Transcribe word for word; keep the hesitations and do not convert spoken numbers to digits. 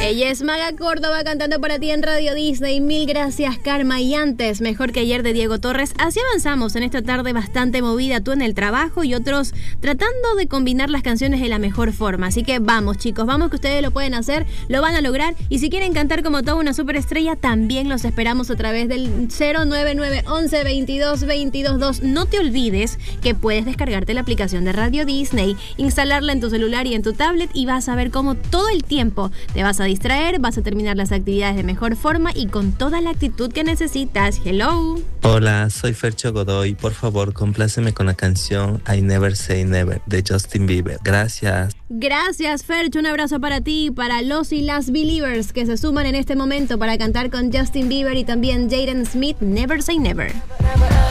Ella es Maga Córdoba cantando para ti en Radio Disney. Mil gracias, Karma. Y antes, Mejor que ayer de Diego Torres. Así avanzamos en esta tarde bastante movida, tú en el trabajo y otros tratando de combinar las canciones de la mejor forma. Así que vamos, chicos, vamos, que ustedes lo pueden hacer, lo van a lograr. Y si quieren cantar como toda una superestrella, también los esperamos a través del cero nueve nueve once veintidós veintidós dos. No te olvides que puedes descargarte la aplicación de Radio Disney, instalarla en tu celular y en tu tablet, y vas a ver cómo todo el tiempo te vas a distraer, vas a terminar las actividades de mejor forma y con toda la actitud que necesitas. Hello. Hola, soy Fercho Godoy. Por favor, compláceme con la canción I Never Say Never de Justin Bieber. Gracias. Gracias, Fercho. Un abrazo para ti y para los y las Believers que se suman en este momento para cantar con Justin Bieber y también Jaden Smith, Never Say Never.